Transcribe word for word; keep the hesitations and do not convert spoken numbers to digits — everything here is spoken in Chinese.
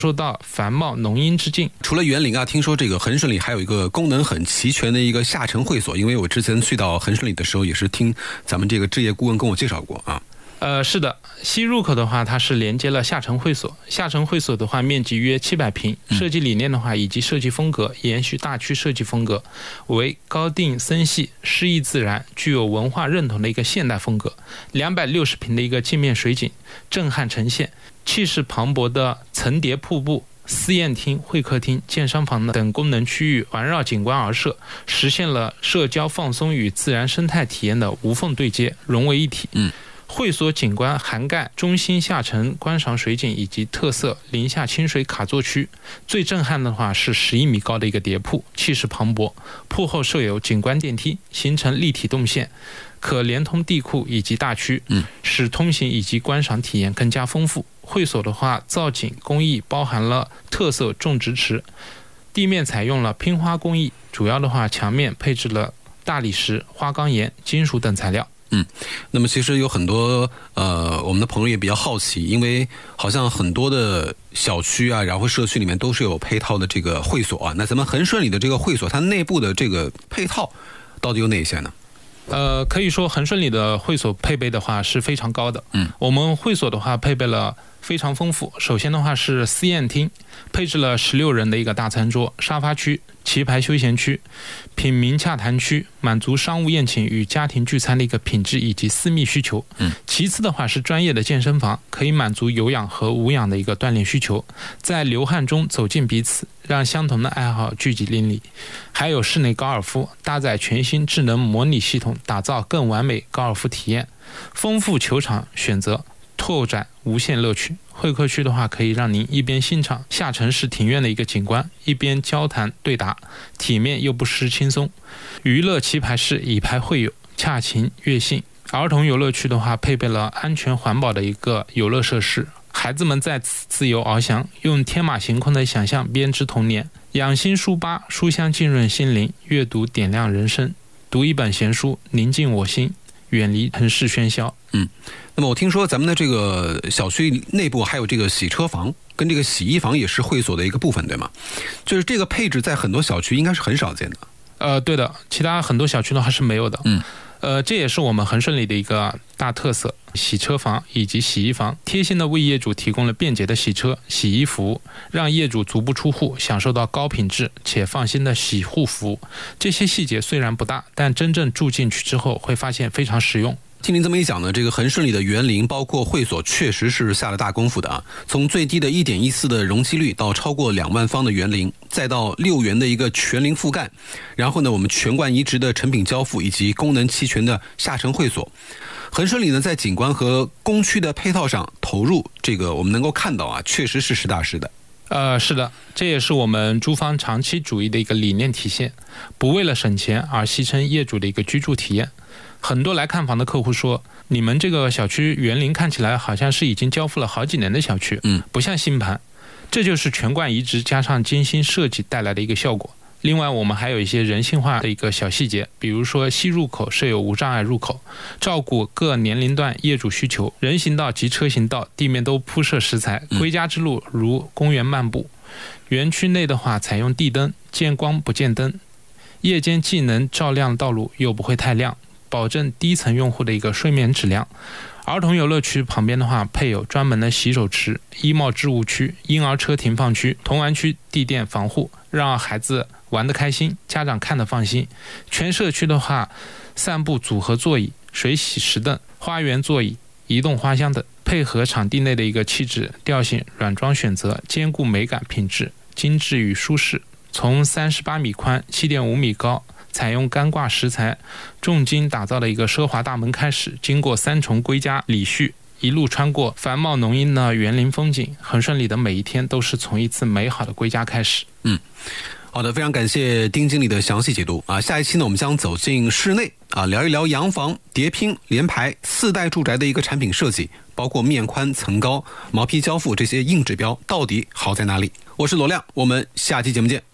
受到繁茂浓荫之境。 除了园林啊，听说这个恒顺里还有一个功能很齐全的一个下沉会所，因为我之前去到恒顺里的时候，也是听咱们这个置业顾问跟我介绍过啊。 呃，是的，西入口的话，它是连接了下沉会所。下沉会所的话，面积约七百平，设计理念的话以及设计风格延续大区设计风格，为高定森系、诗意自然、具有文化认同的一个现代风格。两百六十平的一个镜面水景，震撼呈现，气势磅礴的层叠瀑布。私宴厅、会客厅、健身房等功能区域环绕景观而设，实现了社交放松与自然生态体验的无缝对接，融为一体。 嗯。 会所景观涵盖中心下沉观赏水景以及特色林下清水卡座区。最震撼的话是十一米高的一个叠瀑，气势磅礴。瀑后设有景观电梯，形成立体动线，可连通地库以及大区，使通行以及观赏体验更加丰富。会所的话，造景工艺包含了特色种植池，地面采用了拼花工艺，主要的话墙面配置了大理石、花岗岩、金属等材料。 嗯，那么其实有很多呃，我们的朋友也比较好奇，因为好像很多的小区啊，然后社区里面都是有配套的这个会所啊。那咱们恒顺里的这个会所，它内部的这个配套到底有哪些呢？ 呃，可以说恒顺里的会所配备的话是非常高的。 嗯， 我们会所的话配备了非常丰富。首先的话是私宴厅，配置了十六人的一个大餐桌、沙发区、棋牌休闲区、品茗洽谈区，满足商务宴请与家庭聚餐的一个品质以及私密需求。 嗯， 其次的话是专业的健身房，可以满足有氧和无氧的一个锻炼需求，在流汗中走进彼此，让相同的爱好聚集邻里。还有室内高尔夫，搭载全新智能模拟系统，打造更完美高尔夫体验。丰富球场选择，拓展无限乐趣。会客区的话，可以让您一边欣赏下沉式庭院的一个景观，一边交谈对答，体面又不失轻松。娱乐棋牌室以牌会友，洽琴悦兴。儿童游乐区的话，配备了安全环保的一个游乐设施，孩子们在此自由翱翔，用天马行空的想象编织童年。养心书吧，书香浸润心灵，阅读点亮人生。读一本闲书，宁静我心，远离城市喧嚣。 嗯，那么我听说咱们的这个小区内部还有这个洗车房跟这个洗衣房也是会所的一个部分，对吗？就是这个配置在很多小区应该是很少见的。 呃，对的，其他很多小区的话是没有的。 嗯， 呃，这也是我们恒顺里的一个大特色。洗车房以及洗衣房贴心的为业主提供了便捷的洗车、洗衣服务，让业主足不出户享受到高品质且放心的洗护服务。这些细节虽然不大，但真正住进去之后会发现非常实用。 听您这么一讲呢，这个恒顺里的园林包括会所确实是下了大功夫的啊！从最低的 一点一四 的容积率到超过两万方的园林，再到六园的一个全龄覆盖，然后呢，我们全馆移植的成品交付以及功能齐全的下沉会所。恒顺里呢，在景观和工区的配套上投入，这个我们能够看到啊，确实是实打实的。 呃，是的，这也是我们租房长期主义的一个理念体现，不为了省钱而牺牲业主的一个居住体验。很多来看房的客户说，你们这个小区园林看起来好像是已经交付了好几年的小区， 嗯， 不像新盘。这就是全馆移植加上精心设计带来的一个效果。另外，我们还有一些人性化的一个小细节，比如说西入口设有无障碍入口，照顾各年龄段业主需求，人行道及车行道地面都铺设石材，归家之路如公园漫步。园区内的话，采用地灯，见光不见灯，夜间既能照亮道路，又不会太亮，保证低层用户的一个睡眠质量。儿童游乐区旁边的话，配有专门的洗手池、衣帽置物区、婴儿车停放区、童玩区地垫防护，让孩子玩得开心，家长看得放心。全社区的话，散步组合座椅、水洗石凳、花园座椅、移动花香等，配合场地内的一个气质、调性、软装选择，兼顾美感品质、精致与舒适。从三十八米宽、七点五米高，采用干挂石材重金打造的一个奢华大门开始，经过三重归家礼序，一路穿过繁茂浓荫的园林风景，恒顺里的每一天都是从一次美好的归家开始。 嗯，好的，非常感谢丁经理的详细解读啊！下一期呢，我们将走进室内啊，聊一聊洋房、叠拼、联排四代住宅的一个产品设计，包括面宽、层高、毛坯交付这些硬指标到底好在哪里？我是罗亮，我们下期节目见。